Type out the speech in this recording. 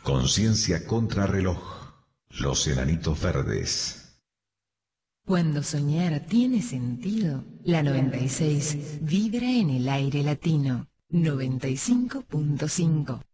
Conciencia contrarreloj. Los enanitos verdes. Cuando soñar tiene sentido, la 96 vibra en el aire latino. 95.5.